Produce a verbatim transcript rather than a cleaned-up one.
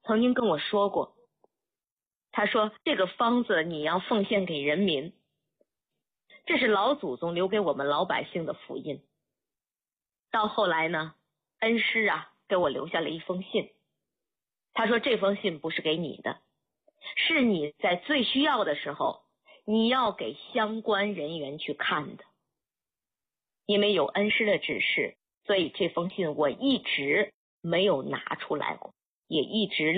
曾经跟我说过，他说这个方子你要奉献给人民，这是老祖宗留给我们老百姓的福音。到后来呢，恩师啊给我留下了一封信，他说这封信不是给你的，是你在最需要的时候你要给相关人员去看的。因为有恩师的指示，所以这封信我一直没有拿出来过，也一直